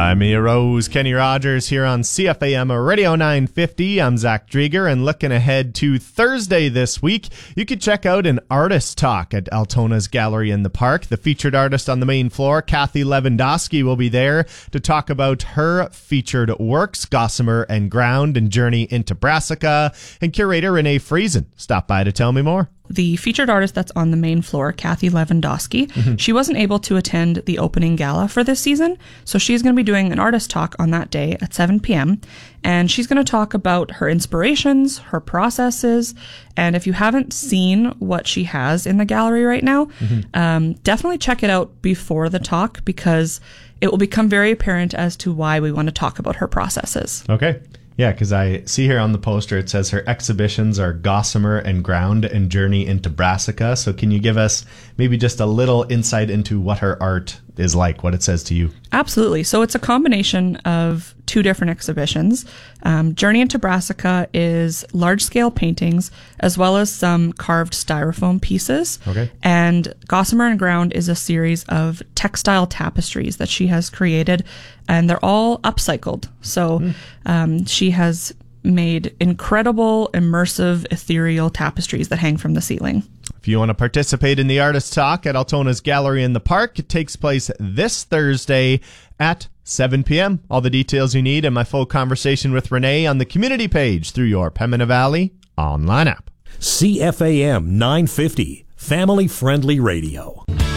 I'm Mia Rose, Kenny Rogers here on CFAM Radio 950. I'm Zach Drieger, and looking ahead to Thursday this week, you could check out an artist talk at Altona's Gallery in the Park. The featured artist on the main floor, Kathy Lewandowski, will be there to talk about her featured works, Gossamer and Ground and Journey into Brassica. And curator Renee Friesen stopped by to tell me more. The featured artist that's on the main floor, Kathy Lewandowski, she wasn't able to attend the opening gala for this season, so she's going to be doing an artist talk on that day at 7 p.m., and she's going to talk about her inspirations, her processes, and if you haven't seen what she has in the gallery right now, definitely check it out before the talk, because it will become very apparent as to why we want to talk about her processes. Okay. Yeah, because I see here on the poster it says her exhibitions are Gossamer and Ground and Journey into Brassica. So can you give us maybe just a little insight into what her art is like, what it says to you? Absolutely. So it's a combination of two different exhibitions. Journey into Brassica is large-scale paintings as well as some carved styrofoam pieces. Okay. And Gossamer and Ground is a series of textile tapestries that she has created, and they're all upcycled. So she has made incredible, immersive, ethereal tapestries that hang from the ceiling. If you want to participate in the artist talk at Altona's Gallery in the Park, it takes place this Thursday at 7 p.m. All the details you need and my full conversation with Renee on the community page through your Pembina Valley online app. CFAM 950, family-friendly radio.